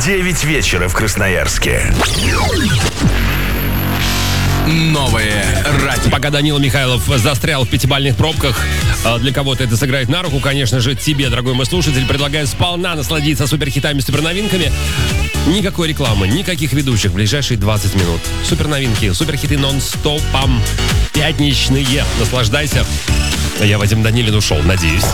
9 вечера в Красноярске. Новое радио. Пока Данила Михайлов застрял в пятибалльных пробках, для кого-то это сыграет на руку, конечно же, тебе, дорогой мой слушатель, предлагаю сполна насладиться суперхитами, суперновинками. Никакой рекламы, никаких ведущих в ближайшие 20 минут. Суперновинки, суперхиты нон-стопом. Пятничные. Наслаждайся. Я Вадим Данилин ушел, надеюсь.